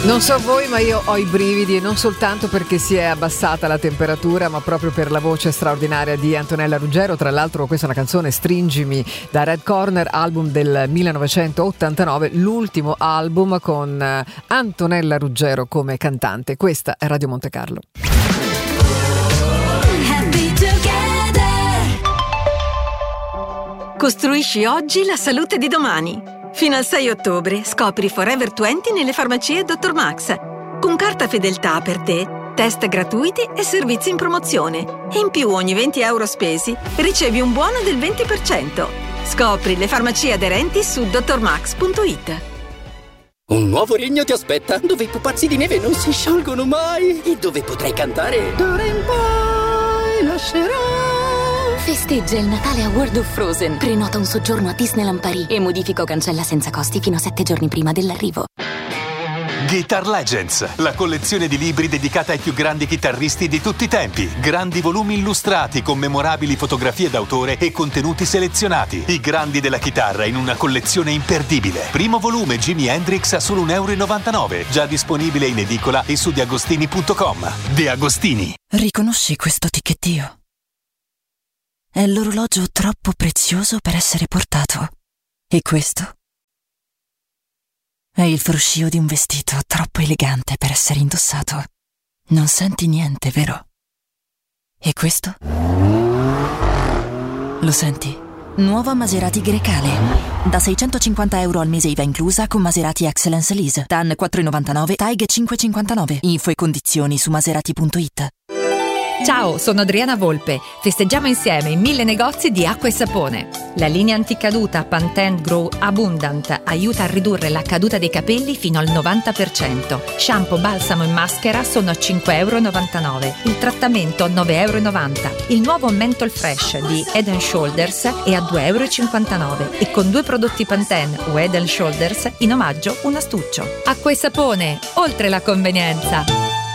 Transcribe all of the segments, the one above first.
Non so voi, ma io ho i brividi, e non soltanto perché si è abbassata la temperatura, ma proprio per la voce straordinaria di Antonella Ruggero. Tra l'altro questa è una canzone, Stringimi, da Red Corner, album del 1989, l'ultimo album con Antonella Ruggero come cantante. Questa è Radio Monte Carlo. Costruisci oggi la salute di domani. Fino al 6 ottobre scopri Forever 20 nelle farmacie Dr. Max. Con carta fedeltà per te, test gratuiti e servizi in promozione. E in più ogni 20 euro spesi ricevi un buono del 20%. Scopri le farmacie aderenti su drmax.it. Un nuovo regno ti aspetta, dove i pupazzi di neve non si sciolgono mai e dove potrai cantare d'ora in poi lascerò. Festeggia il Natale a World of Frozen. Prenota un soggiorno a Disneyland Paris e modifica o cancella senza costi fino a 7 giorni prima dell'arrivo. Guitar Legends, la collezione di libri dedicata ai più grandi chitarristi di tutti i tempi. Grandi volumi illustrati con memorabili fotografie d'autore e contenuti selezionati. I grandi della chitarra in una collezione imperdibile. Primo volume Jimi Hendrix a solo €1,99. Già disponibile in edicola e su deagostini.com. De Agostini. Riconosci questo ticchettio? È l'orologio troppo prezioso per essere portato. E questo? È il fruscio di un vestito troppo elegante per essere indossato. Non senti niente, vero? E questo? Lo senti? Nuova Maserati Grecale. Da €650 al mese IVA inclusa con Maserati Excellence Lease. TAN 4,99, TAIG 5,59. Info e condizioni su maserati.it. Ciao, sono Adriana Volpe. Festeggiamo insieme i 1000 negozi di acqua e sapone. La linea anticaduta Pantene Grow Abundant aiuta a ridurre la caduta dei capelli fino al 90%. Shampoo, balsamo e maschera sono a €5,99. Il trattamento €9,90. Il nuovo Menthol Fresh di Head & Shoulders è a €2,59. E con 2 prodotti Pantene o Head & Shoulders in omaggio un astuccio. Acqua e sapone, oltre la convenienza.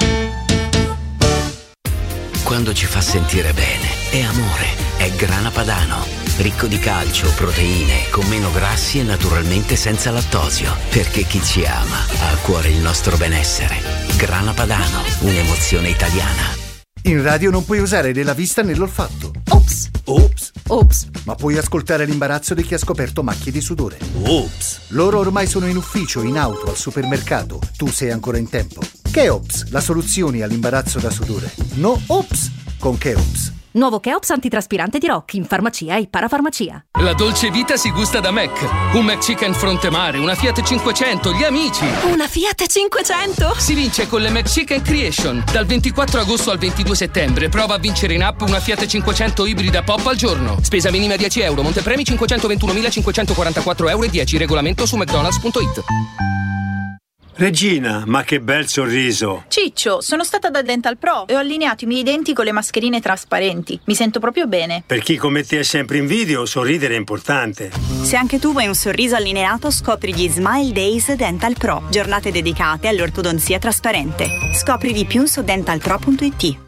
Quando ci fa sentire bene, è amore, è Grana Padano. Ricco di calcio, proteine, con meno grassi e naturalmente senza lattosio. Perché chi ci ama ha a cuore il nostro benessere. Grana Padano, un'emozione italiana. In radio non puoi usare né la vista né l'olfatto. Ops. Ops. Ops. Ma puoi ascoltare l'imbarazzo di chi ha scoperto macchie di sudore. Ops. Loro ormai sono in ufficio, in auto, al supermercato. Tu sei ancora in tempo. Cheops, la soluzione all'imbarazzo da sudore. No Ops con Cheops. Nuovo Cheops antitraspirante di Rock in farmacia e parafarmacia. La dolce vita si gusta da Mac. Un McChicken fronte mare, una Fiat 500, gli amici. Una Fiat 500? Si vince con le McChicken Creation. Dal 24 agosto al 22 settembre prova a vincere in app una Fiat 500 ibrida pop al giorno. Spesa minima €10. Montepremi €521.544,10. Regolamento su mcdonalds.it. Regina, ma che bel sorriso! Ciccio, sono stata da Dental Pro e ho allineato i miei denti con le mascherine trasparenti. Mi sento proprio bene. Per chi come te è sempre in video, sorridere è importante. Se anche tu vuoi un sorriso allineato, scopri gli Smile Days Dental Pro, giornate dedicate all'ortodonzia trasparente. Scopri di più su dentalpro.it.